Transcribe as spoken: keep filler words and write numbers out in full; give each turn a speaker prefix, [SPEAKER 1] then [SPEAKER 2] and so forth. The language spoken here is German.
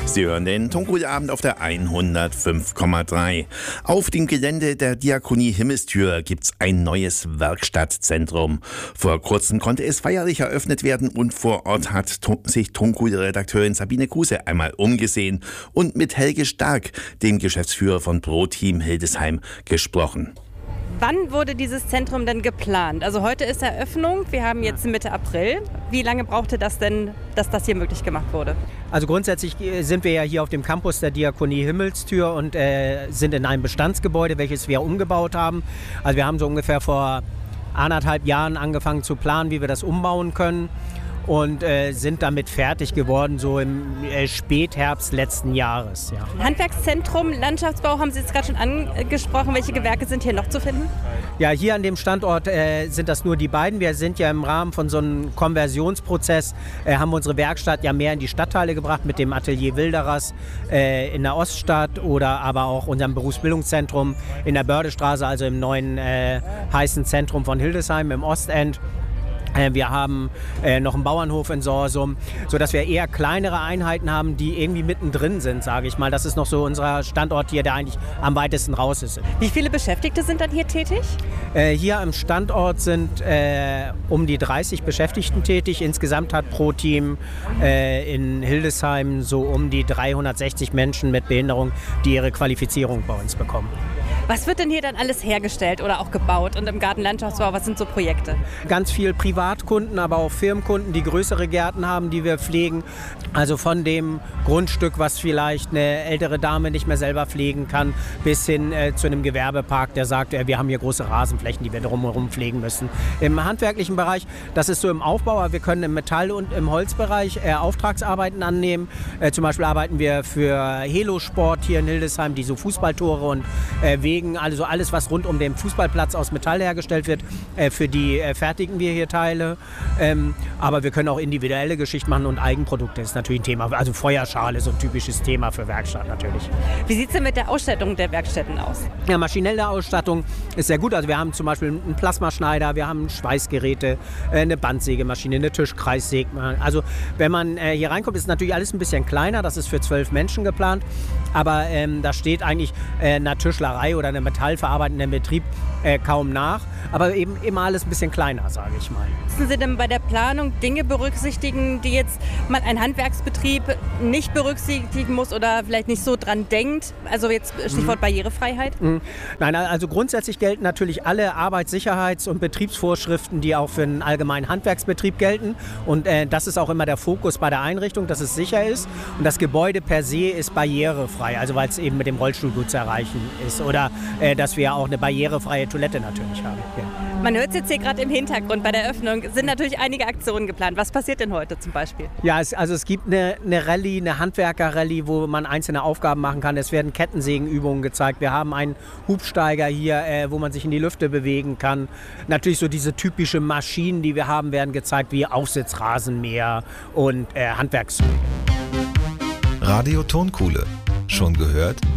[SPEAKER 1] Sie hören den Tonkugelabend auf der hundertfünf Komma drei. Auf dem Gelände der Diakonie Himmelstür gibt's ein neues Werkstattzentrum. Vor kurzem konnte es feierlich eröffnet werden und vor Ort hat sich Tonkugelredakteurin Sabine Kruse einmal umgesehen und mit Helge Stark, dem Geschäftsführer von ProTeam Hildesheim, gesprochen.
[SPEAKER 2] Wann wurde dieses Zentrum denn geplant? Also heute ist Eröffnung, wir haben jetzt Mitte April. Wie lange brauchte das denn, dass das hier möglich gemacht wurde?
[SPEAKER 3] Also grundsätzlich sind wir ja hier auf dem Campus der Diakonie Himmelstür und äh, sind in einem Bestandsgebäude, welches wir umgebaut haben. Also wir haben so ungefähr vor anderthalb Jahren angefangen zu planen, wie wir das umbauen können. Und äh, sind damit fertig geworden, so im äh, Spätherbst letzten Jahres. Ja.
[SPEAKER 2] Handwerkszentrum, Landschaftsbau haben Sie jetzt gerade schon angesprochen. Welche Gewerke sind hier noch zu finden?
[SPEAKER 3] Ja, hier an dem Standort äh, sind das nur die beiden. Wir sind ja im Rahmen von so einem Konversionsprozess, äh, haben unsere Werkstatt ja mehr in die Stadtteile gebracht mit dem Atelier Wilderers äh, in der Oststadt oder aber auch unserem Berufsbildungszentrum in der Bördestraße, also im neuen äh, heißen Zentrum von Hildesheim im Ostend. Wir haben äh, noch einen Bauernhof in Sorsum, sodass wir eher kleinere Einheiten haben, die irgendwie mittendrin sind, sage ich mal. Das ist noch so unser Standort hier, der eigentlich am weitesten raus ist.
[SPEAKER 2] Wie viele Beschäftigte sind dann hier tätig?
[SPEAKER 3] Äh, hier am Standort sind äh, um die dreißig Beschäftigten tätig. Insgesamt hat ProTeam äh, in Hildesheim so um die dreihundertsechzig Menschen mit Behinderung, die ihre Qualifizierung bei uns bekommen.
[SPEAKER 2] Was wird denn hier dann alles hergestellt oder auch gebaut? Und im Gartenlandschaftsbau, was sind so Projekte?
[SPEAKER 3] Ganz viel Privatkunden, aber auch Firmenkunden, die größere Gärten haben, die wir pflegen. Also von dem Grundstück, was vielleicht eine ältere Dame nicht mehr selber pflegen kann, bis hin äh, zu einem Gewerbepark, der sagt, äh, wir haben hier große Rasenflächen, die wir drumherum pflegen müssen. Im handwerklichen Bereich, das ist so im Aufbau, aber wir können im Metall- und im Holzbereich äh, Auftragsarbeiten annehmen. Äh, zum Beispiel arbeiten wir für Helo Sport hier in Hildesheim, die so Fußballtore und äh, also alles, was rund um den Fußballplatz aus Metall hergestellt wird, äh, für die äh, fertigen wir hier Teile. Ähm, aber wir können auch individuelle Geschichten machen und Eigenprodukte ist natürlich ein Thema. Also Feuerschale ist so ein typisches Thema für Werkstatt natürlich.
[SPEAKER 2] Wie sieht es denn mit der Ausstattung der Werkstätten aus?
[SPEAKER 3] Ja, maschinelle Ausstattung ist sehr gut. Also wir haben zum Beispiel einen Plasmaschneider, wir haben Schweißgeräte, äh, eine Bandsägemaschine, eine Tischkreissäge. Also wenn man äh, hier reinkommt, ist natürlich alles ein bisschen kleiner. Das ist für zwölf Menschen geplant. Aber ähm, da steht eigentlich äh, eine Tischlerei oder eine metallverarbeitende Betrieb äh, kaum nach, aber eben immer alles ein bisschen kleiner, sage ich mal.
[SPEAKER 2] Müssen Sie denn bei der Planung Dinge berücksichtigen, die jetzt mal ein Handwerksbetrieb nicht berücksichtigen muss oder vielleicht nicht so dran denkt? Also jetzt Stichwort mhm. Barrierefreiheit?
[SPEAKER 3] Mhm. Nein, also grundsätzlich gelten natürlich alle Arbeitssicherheits- und Betriebsvorschriften, die auch für einen allgemeinen Handwerksbetrieb gelten. Und äh, das ist auch immer der Fokus bei der Einrichtung, dass es sicher ist. Und das Gebäude per se ist barrierefrei, also weil es eben mit dem Rollstuhl gut zu erreichen ist. Oder äh, dass wir auch eine barrierefreie Toilette natürlich haben. Ja.
[SPEAKER 2] Man hört es jetzt hier gerade im Hintergrund bei der Eröffnung, sind natürlich einige Aktionen geplant. Was passiert denn heute zum Beispiel?
[SPEAKER 3] Ja, es, also es gibt eine, eine Rallye, eine Handwerker-Rallye, wo man einzelne Aufgaben machen kann. Es werden Kettensägenübungen gezeigt. Wir haben einen Hubsteiger hier, äh, wo man sich in die Lüfte bewegen kann. Natürlich so diese typischen Maschinen, die wir haben, werden gezeigt, wie Aufsitzrasenmäher und äh, Handwerkszüge.
[SPEAKER 4] Radio Tonkuhle. Schon gehört?